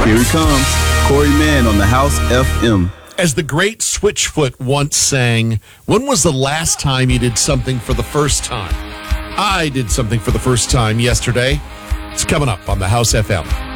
Here he comes, Corey Mann on the House FM. As the great Switchfoot once sang, when was the last time you did something for the first time? I did something for the first time yesterday. It's coming up on the House FM.